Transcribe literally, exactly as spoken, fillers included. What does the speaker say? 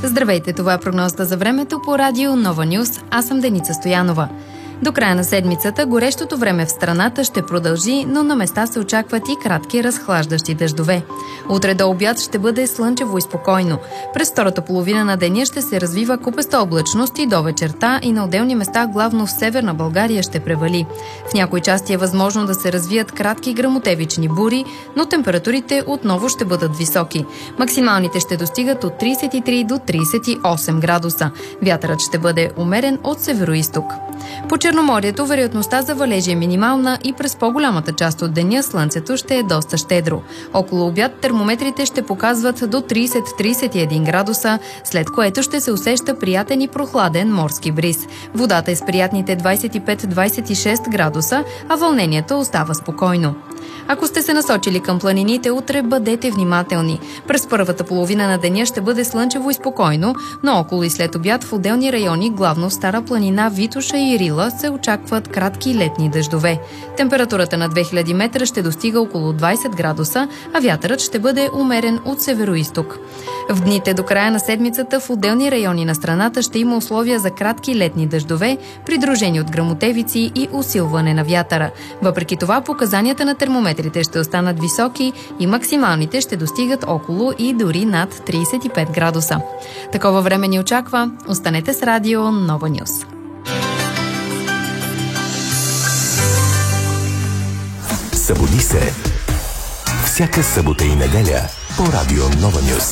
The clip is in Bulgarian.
Здравейте, това е прогнозата за времето по радио Нова Нюс. Аз съм Деница Стоянова. До края на седмицата горещото време в страната ще продължи, но на места се очакват и кратки разхлаждащи дъждове. Утре до обяд ще бъде слънчево и спокойно. През втората половина на деня ще се развива купеста облачност и до вечерта и на отделни места, главно в северна България, ще превали. В някои части е възможно да се развият кратки гръмотевични бури, но температурите отново ще бъдат високи. Максималните ще достигат от тридесет и три до тридесет и осем градуса. Вятърът ще бъде умерен от североизток. По Черноморието вероятността за валежи е минимална и през по-голямата част от деня слънцето ще е доста щедро. Около обяд термометрите ще показват до тридесет до тридесет и един градуса, след което ще се усеща приятен и прохладен морски бриз. Водата е с приятните двадесет и пет до двадесет и шест градуса, а вълнението остава спокойно. Ако сте се насочили към планините, утре бъдете внимателни. През първата половина на деня ще бъде слънчево и спокойно, но около и след обяд в отделни райони, главно в Стара планина, Витоша и Рила, се очакват кратки летни дъждове. Температурата на две хиляди метра ще достига около двадесет градуса, а вятърът ще бъде умерен от североизток. В дните до края на седмицата в отделни райони на страната ще има условия за кратки летни дъждове, придружени от гръмотевици и усилване на вятъра. Въпреки това, показанията на термометрите ще останат високи и максималните ще достигат около и дори над тридесет и пет градуса. Такова време ни очаква. Останете с радио Нова Нюс. Събуди се всяка събота и неделя по радио Нова Нюс.